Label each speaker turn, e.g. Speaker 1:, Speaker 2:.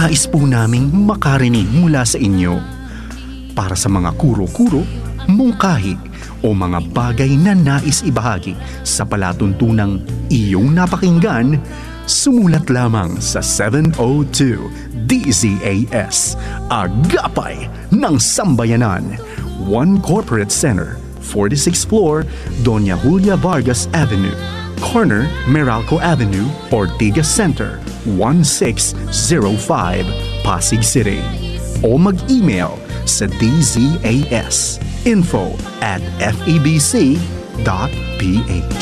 Speaker 1: Nais po naming makarinig mula sa inyo. Para sa mga kuro-kuro, mungkahi o mga bagay na nais ibahagi sa palatuntunang iyong napakinggan, sumulat lamang sa 702 DZAS, Agapay ng Sambayanan, 1 Corporate Center, 46th floor, Doña Julia Vargas Avenue, corner Meralco Avenue, Ortigas Center, 1605, Pasig City. O mag-email sa dzas info@febc.ph.